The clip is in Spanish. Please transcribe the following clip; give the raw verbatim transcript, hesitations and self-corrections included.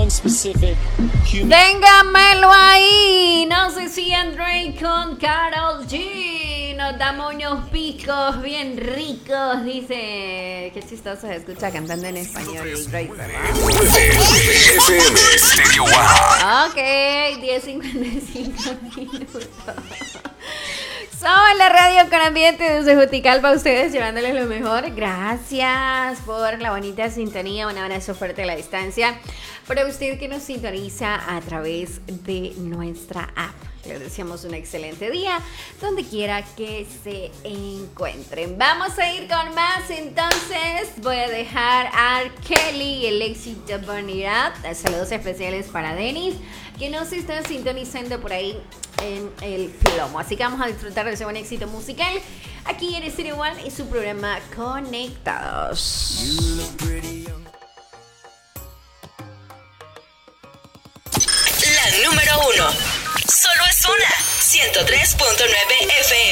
Téngamelo ahí. No sé si Andre con Karol G. Nos damos unos picos bien ricos. Dice. Qué chistoso se escucha cantando en español el Drake, ¿verdad? F M Stereo One. Ok, diez cincuenta y cinco minutos. Somos la radio con ambiente desde Juticalpa a ustedes, llevándoles lo mejor. Gracias por la bonita sintonía. Un abrazo fuerte a la distancia. Para usted que nos sintoniza a través de nuestra app. Les deseamos un excelente día, donde quiera que se encuentren. Vamos a ir con más, entonces voy a dejar a R. Kelly, el éxito Burn It Up. Saludos especiales para Denis, que nos está sintonizando por ahí en el plomo. Así que vamos a disfrutar de ese buen éxito musical aquí en Stereo One y su programa Conectados. La número uno. Solo es una. ciento tres punto nueve F M.